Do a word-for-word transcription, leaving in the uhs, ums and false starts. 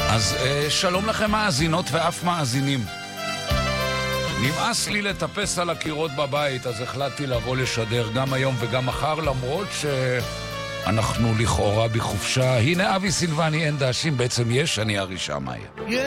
אז שלום לכם מאזינות ואף מאזינים. נמאס לי לטפס על הקירות בבית, אז החלטתי לבוא לשדר גם היום וגם מחר, למרות שאנחנו לכאורה בחופשה. הנה אבי סילבני, אין דאשים, בעצם יש, אני ארישה מאיה.